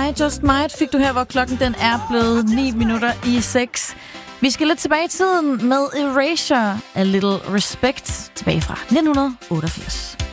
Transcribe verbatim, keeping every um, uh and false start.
mig, Just Might, fik du her, hvor klokken den er blevet ni minutter i seks. Vi skal lidt tilbage i tiden med Erasure, A Little Respect, tilbage fra nitten otteogfirs.